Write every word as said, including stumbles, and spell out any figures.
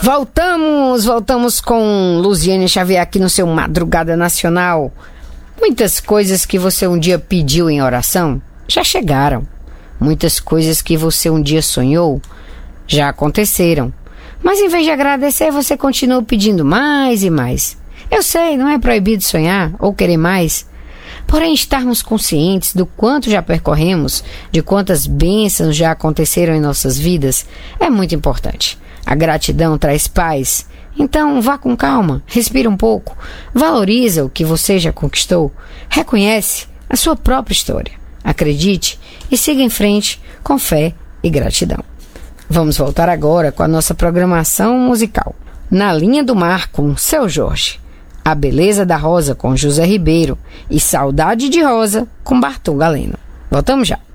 Voltamos, voltamos com Luziane Xavier aqui no seu Madrugada Nacional. Muitas coisas que você um dia pediu em oração já chegaram. Muitas coisas que você um dia sonhou já aconteceram. Mas em vez de agradecer, você continua pedindo mais e mais. Eu sei, não é proibido sonhar ou querer mais. Porém, estarmos conscientes do quanto já percorremos, de quantas bênçãos já aconteceram em nossas vidas, é muito importante. A gratidão traz paz. Então, vá com calma, respira um pouco, valoriza o que você já conquistou, reconhece a sua própria história, acredite e siga em frente com fé e gratidão. Vamos voltar agora com a nossa programação musical. Na Linha do Mar com Seu Jorge, A Beleza da Rosa com José Ribeiro e Saudade de Rosa com Bartol Galeno. Voltamos já.